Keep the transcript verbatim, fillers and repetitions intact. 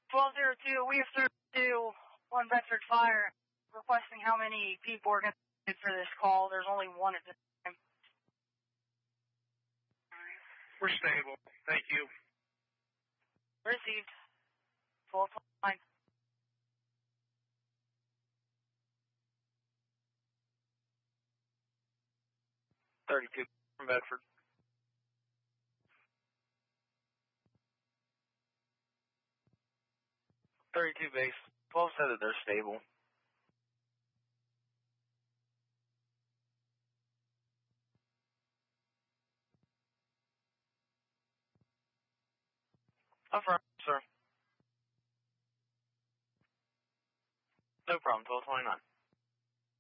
twelve zero two, we have thirty-two, one Bedford Fire, requesting how many people are going to be for this call. There's only one at this time. We're stable. Thank you. Received. twelve twenty-nine. thirty-two from Bedford. thirty-two base. twelve said that they're stable. Affirm, sir. No problem. twelve twenty-nine.